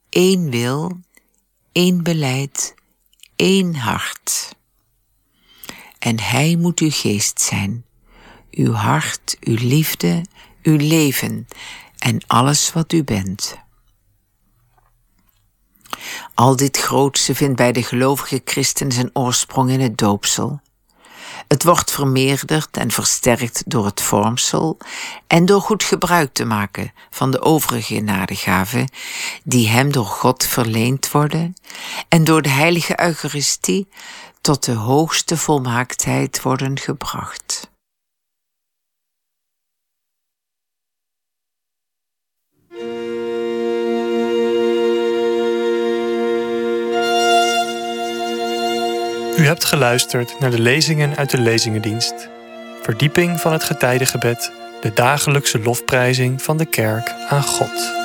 één wil, één beleid, één hart. En Hij moet uw geest zijn, uw hart, uw liefde, uw leven en alles wat u bent. Al dit grootste vindt bij de gelovige christen zijn oorsprong in het doopsel. Het wordt vermeerderd en versterkt door het vormsel en door goed gebruik te maken van de overige genadegaven die hem door God verleend worden en door de heilige Eucharistie tot de hoogste volmaaktheid worden gebracht. U hebt geluisterd naar de lezingen uit de Lezingendienst. Verdieping van het getijdengebed, de dagelijkse lofprijzing van de kerk aan God.